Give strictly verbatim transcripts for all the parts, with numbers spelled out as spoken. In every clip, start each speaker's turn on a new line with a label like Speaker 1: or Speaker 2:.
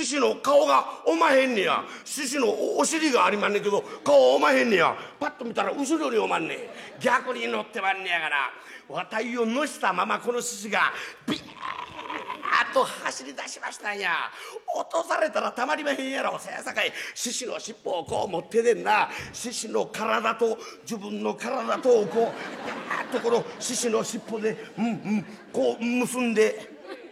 Speaker 1: 獅子の顔がおまへんねや。獅子のお尻がありまんねんけど顔おまへんねや。パッと見たら後ろにおまんねん。逆に乗ってまんねやがな。わたいを乗したままこの獅子がビーッと走り出しましたんや。落とされたらたまりまへんやろ。せやさかい獅子の尻尾をこう持ってでんな、獅子の体と自分の体とをこうビーッとこの獅子の尻尾でうんうんこう結んで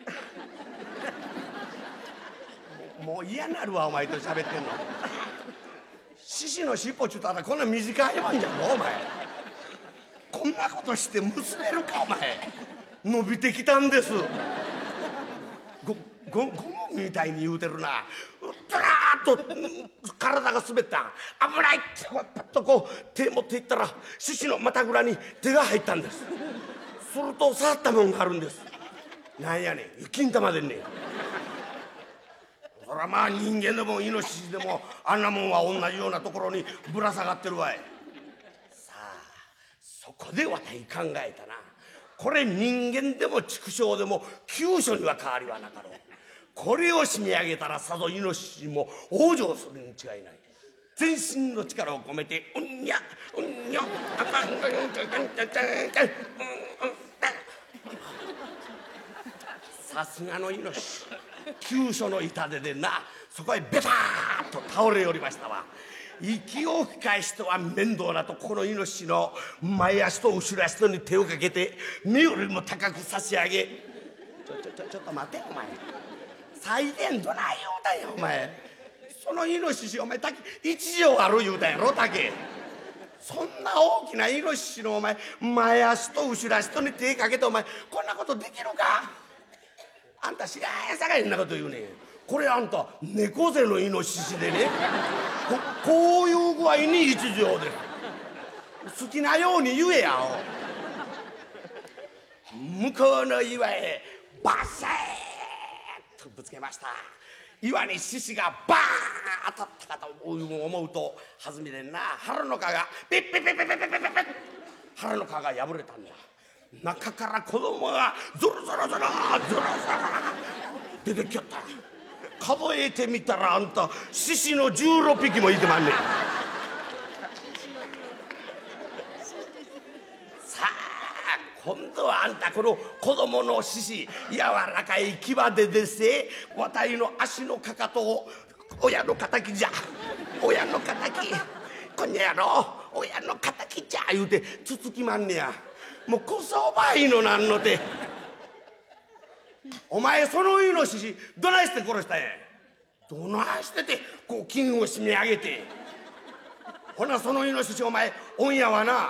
Speaker 1: もう嫌なるわお前と喋ってんの。獅子の尻尾ちゅったらこんな短いもんじゃんお前。こんなことして結べるかお前。伸びてきたんです。ごごゴムみたいに言うてるな。ダーッと体が滑った。危ないってパッとこう手持っていったら獅子の股ぐらに手が入ったんです。すると触ったもんがあるんです。なんやねん金玉でんねん。そらまあ人間でもイノシシでもあんなもんは同じようなところにぶら下がってるわい。さあそこでわたい考えたな。これ人間でも畜生でも急所には変わりはなかろう。これを締め上げたらさぞイノシシも往生するに違いない。全身の力を込めてうんにゃうんにゃあかんうんちゃんちゃんちゃんちゃんうんうんさすがのイノシシ急所の痛手でなそこへベターッと倒れおりましたわ。息を吹き返しては面倒なとこのイノシシの前足と後ろ足とに手をかけて目よりも高く差し上げちょちょちょちょっと待てお前最前どない言うたんやお前。そのイノシシお前竹一条ある言うたんやろ竹。そんな大きなイノシシのお前前足と後ろ足とに手かけてお前こんなことできるか。あんた知らんさかいんなこと言うねん。これあんた猫背のイノシシでね こ, こういう具合に一条で好きなように言えやお。向こうの岩へバッサーッとぶつけました。岩に獅子がバーッと当たったかと思うと弾みでんな腹の皮がピッピッピッピッピッピッピッピッ腹の皮が破れたんだ。中から子供がゾロゾロゾロゾロゾロ出てきよった。数えてみたらあんた獅子のじゅうろっぴきもいてまんねん。さあ今度はあんたこの子供の獅子柔らかい牙でですねわたいの足のかかとを親の敵じゃ親の敵こんにゃやろ親の敵じゃ言うてつつきまんねや。もうこそばいのなんのて。お前そのイノシシどないして殺したんや。どないしててこう金を締め上げてほなそのイノシシお前おんやわな。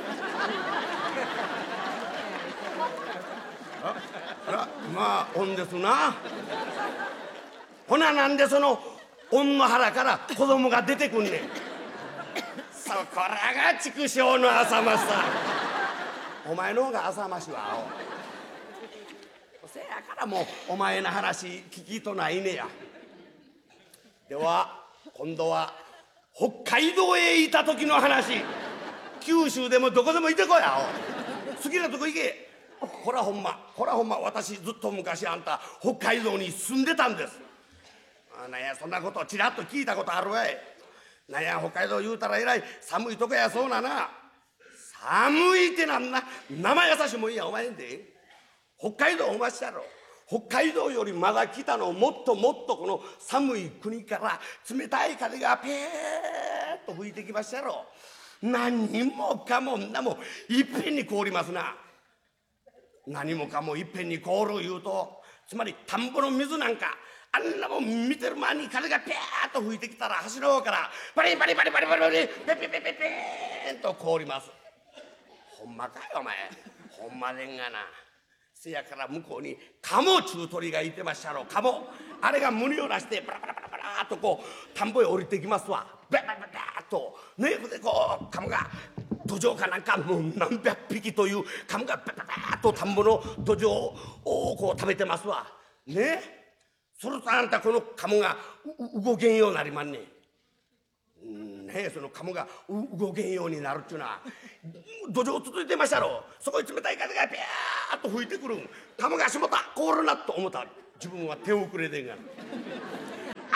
Speaker 1: ああまあおんですな。ほななんでそのおんの腹から子供が出てくんねん。そこらが畜生の浅ましさ。お前の方が浅ましはおせやからもうお前の話聞きとないねや。では今度は北海道へいた時の話。九州でもどこでもいてこいやお。好きなとこ行け。こらほんまこらほんま私ずっと昔あんた北海道に住んでたんです。あなんやそんなことちらっと聞いたことあるわい。なんや北海道言うたらえらい寒いとこやそうなな。寒いってなんな生優しいもんやお前んで。北海道お待ちだろ。北海道よりまだ北のもっともっとこの寒い国から冷たい風がペーッと吹いてきましたやろ。何もかもんなもいっぺんに凍りますな。何もかもいっぺんに凍る言うとつまり田んぼの水なんかあんなもん見てる間に風がピャーッと吹いてきたら橋の方からパリパリパリパリパリパリペペペペペーンと凍ります。ほんまかよお前。ほんまでんがな。せやから向こうにカモちゅう鳥がいてましたろ。カモあれが胸を出してパラパラパラパラっとこう田んぼへ降りてきますわ。ババババッとねでこうカモが土壌かなんかもう何百匹というカモがバババッと田んぼの土壌をこう食べてますわね。それとあんたこのカモが動けんようになりまんねん。ねそのカモが動けんようになるっちゅうのは土壌続いてましたろ。そこに冷たい風がピャーッと吹いてくる。カモがしもた凍るなと思った自分は手遅れでんがな。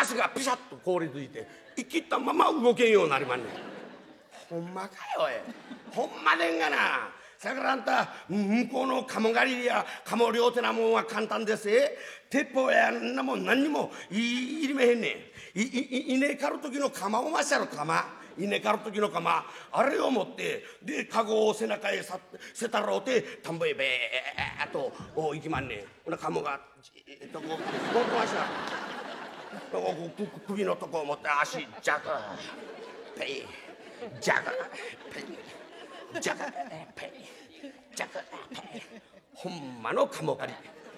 Speaker 1: 足がピシャッと凍りついて生きったまま動けんようになりまんねん。ほんまかよおい、ほんまでんがな。さからあんた向こうの鴨狩りや鴨漁ってなもんは簡単ですえ。鉄砲やんなもん何にもいいりめへんねん。いい稲刈る時の釜をましゃろ釜。稲刈る時の釜あれを持ってでカゴを背中へさせたろうて田んぼへべーっと行きまんねん。ほな鴨がじーっとこうこうましゃこう首のとこを持って足ジャクペイジャクペイジャクペイジャクペイ。ほんまの鴨狩り。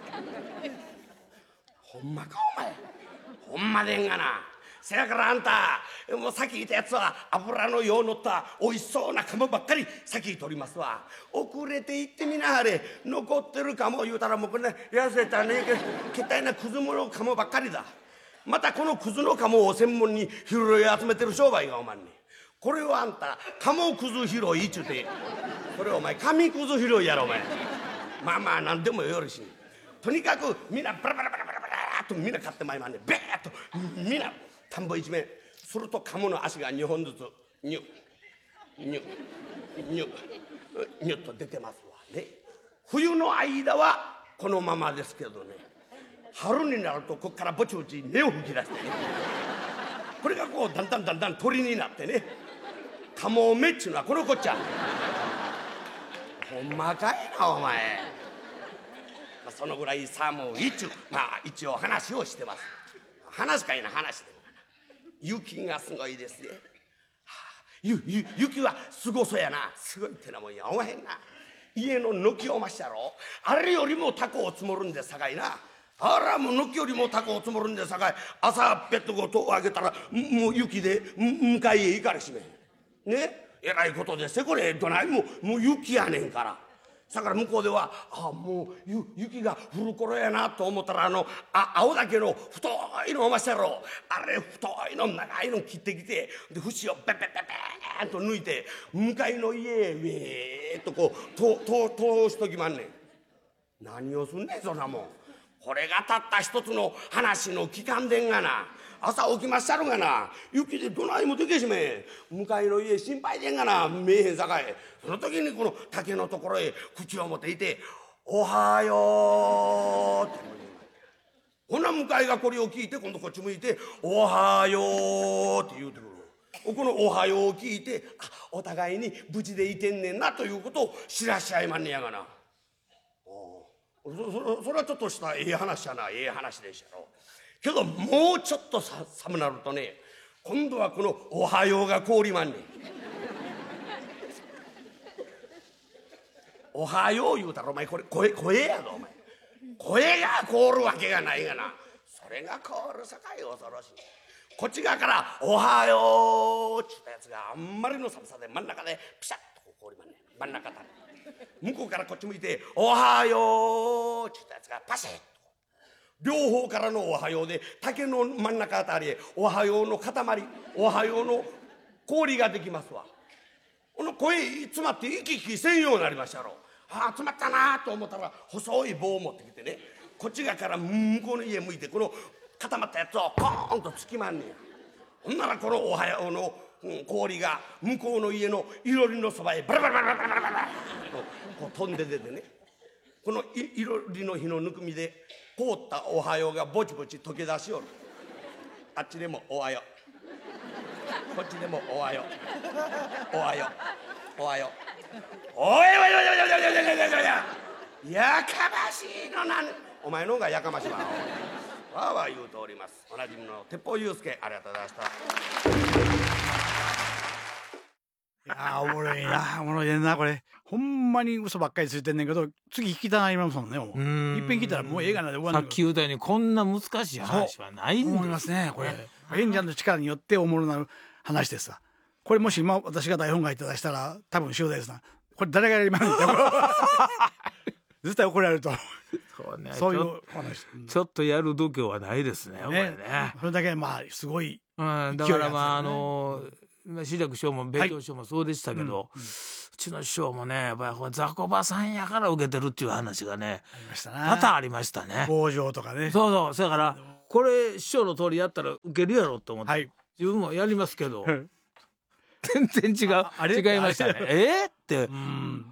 Speaker 1: ほんまかお前、ほんまでんがな。せやからあんたもう先いたやつは油のよう乗ったおいしそうな鴨ばっかり先取りますわ。遅れて行ってみなはれ。残ってる鴨言うたらもうこれね痩せたねけったいなクズモの鴨ばっかりだ。またこのクズの鴨を専門に拾い集めてる商売がおまんねん。これをあんた鴨クズ拾いっちゅうて、これお前紙クズ拾いやろお前。まあまあ何でもよろしい。とにかくみんなバラバラバラバラバラっとみんな買ってまいまんねん。ベーッとみんな田んぼ一面すると鴨の足がにほんずつニュニュニュニュッと出てますわね。冬の間はこのままですけどね、春になるとこっからぼちぼち根を吹き出してね、これがこうだんだんだんだん鳥になってね、鴨目っちゅうのはこのこっちゃ。ほんまかいなお前。そのぐらい寒いっちゅうまあ一応話をしてます。話かいな話でも雪がすごいですね。はあ、ゆゆ雪はすごそうやな。すごいってなもんやおまへんな。家の軒をましたろ、あれよりもタコを積もるんでさかいな。あらもう軒よりもタコを積もるんでさかい、朝ペットごとをあげたらもう雪で向かいへ行かれしめんね。えらいことですよこれ。どないももう雪やねんから。だから向こうではあもうゆ雪が降る頃やなと思ったらあのあ青竹の太いのをましたろ、あれ太いの長いの切ってきてで節をペペペペーンと抜いて向かいの家へウェーっとこうとと通しときまんねん。何をすんねんそんなもん。これがたった一つの話の期間でんがな。朝起きまっしゃるがな、雪でどないもでけしめん。向かいの家心配でんがな、見えへんさかい。その時にこの竹のところへ口を持っていて「おはよう」ってほな向かいがこれを聞いて今度こっち向いて「おはよう」って言うてくる。この「おはよう」を聞いてあお互いに無事でいてんねんなということを知らっしゃいまんねやがな。そ, そ, それはちょっとしたええ話やな、ええ話でしたろ。けどもうちょっとさ寒なるとね、今度はこの「おはよう」が凍りまんねん。おはよう言うたらお前これ声声やぞお前。声が凍るわけがないがな。それが凍るさかい恐ろしい。こっち側から「おはよう」って言ったやつがあんまりの寒さで真ん中でピシャッとこう凍りまんねん。真ん中だ向こうからこっち向いて「おはよう」って言ったやつがパシッと両方からの「おはよう」で竹の真ん中あたりへ「おはよう」の塊「おはよう」の氷ができますわ。この声詰まって息きせんようになりましたろ。ああ詰まったなと思ったら細い棒を持ってきてね、こっち側から向こうの家向いてこの固まったやつをポーンとつきまんねや。ほんならこの「おはよう」の氷が向こうの家のいろりのそばへバラバラバラバラバラバラとこう飛んで出てね、このいろりの火のぬくみで凍った「おはよう」がぼちぼち溶け出しおる。あっちでも「おはよう」、こっちでも「おはよう」、「おはよう」、「おはよう」、「おいおいおいおいおいおいおいおいやかましいのなんお前の方がやかましいわ。わーわー言うております。おなじみの鉄砲祐介ありがとうございました。
Speaker 2: いやーおもろいな、おもろいねんなこれ。ほんまに嘘ばっかりついてんねんけど次引きたなりますもんね。もういっぺん聞いたらもうええがなで終わる。
Speaker 3: さっき言うたようにこんな難しい話はないんです。
Speaker 2: 思いますねこれ。演者の力によっておもろなる話ですわ。これもし今私が台本書いて出したら多分塩ですな。これ誰がやりますん絶対怒られると。
Speaker 3: そうね、
Speaker 2: そういう
Speaker 3: 話ちょっとやる度胸はないですね。ね、これね
Speaker 2: それだけまあすごい、
Speaker 3: うん、だからまああの志らく師匠も別居師匠もそうでしたけど、はい、うん、うちの師匠もねやっぱり雑魚場さんやから受けてるっていう話がね
Speaker 2: ありましたね。
Speaker 3: 多々ありましたね。
Speaker 2: 棒状とかね。
Speaker 3: そうそう、それからこれ師匠の通りやったらウケるやろと思って、
Speaker 2: はい、
Speaker 3: 自分もやりますけど
Speaker 2: うん
Speaker 3: 全然違う
Speaker 2: あれ
Speaker 3: 違いましたね。えー、って、
Speaker 2: うん、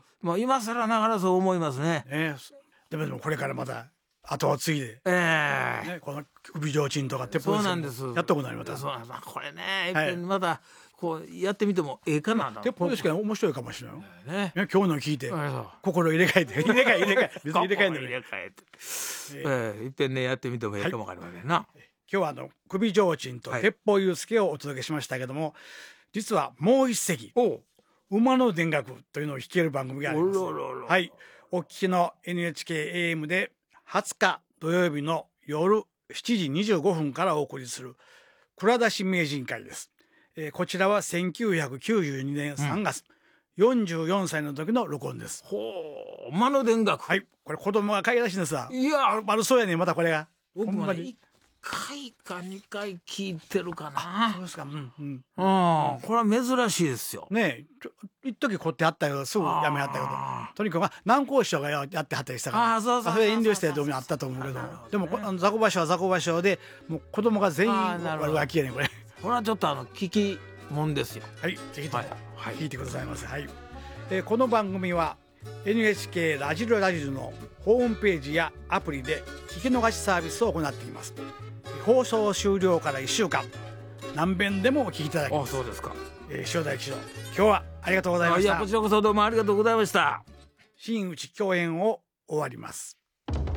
Speaker 3: まあ今更ながらそう思いますね。
Speaker 2: ね、でもでもこれからまた後を継いで、
Speaker 3: ええー
Speaker 2: ね、この首提灯とか鉄砲
Speaker 3: そうなんです
Speaker 2: やったことないまた。
Speaker 3: そうなんです。これね、
Speaker 2: はい
Speaker 3: いっぺんまたこうやってみてもええかな。
Speaker 2: 鉄砲ですから面白いかもしれないよ、
Speaker 3: ね、
Speaker 2: ね、今日の聞いて、
Speaker 3: はいそう
Speaker 2: 心入れ替えて入れ替え入れ替え別に入れ替えんでもいい。
Speaker 3: 入れ替えて、ええいっぺんねやってみてもええかもわかりませんな。
Speaker 2: 今日はあの首提灯と鉄砲祐介をお届けしましたけども、実はもう一席馬の田楽というのを弾ける番組があります。
Speaker 3: おろろろ
Speaker 2: はい、お聞きの エヌエイチケーエーエム ではつか土曜日の夜しちじにじゅうごふんからお送りする蔵出し名人会です。えー、こちらはせんきゅうひゃくきゅうじゅうにねんさんがつ、うん、よんじゅうよんさいの時の録音です。
Speaker 3: ほう、馬の田楽。
Speaker 2: はい、これ子供が買い出しんですわ。
Speaker 3: いや
Speaker 2: 悪そうやねんまたこれが。
Speaker 3: 僕もね
Speaker 2: ほんまに
Speaker 3: いっかいかにかい聞いてるかな。
Speaker 2: そうですか。うんうん。
Speaker 3: うん、これは珍しいですよ。
Speaker 2: ねえ、ちょ一時凝ってはったけどすぐやめはったけど、
Speaker 3: あ
Speaker 2: とにかく南光師匠がやってはったりしたから、
Speaker 3: あーそうそうそうそう
Speaker 2: それ遠慮してるとこあったと思うけど、でもこあの雑魚場所は雑魚場所でもう子供が全員
Speaker 3: あーなるほど
Speaker 2: 悪ガキやねんこれ。
Speaker 3: これはちょっとあの聞きもんですよ。
Speaker 2: はい、ぜひとも
Speaker 3: はいはい
Speaker 2: 聞いてくださいませ。はい、えーこの番組は エヌエイチケー ラジルラジルのホームページやアプリで聞き逃しサービスを行っています。放送終了からいっしゅうかん何遍でもお聞きいただき
Speaker 3: あ、
Speaker 2: ます。
Speaker 3: そうですか。
Speaker 2: えー、塩大吉郎、今日はありがとうございました。
Speaker 3: いやこちらこそどうもありがとうございました。
Speaker 2: 真打ち共演を終わります。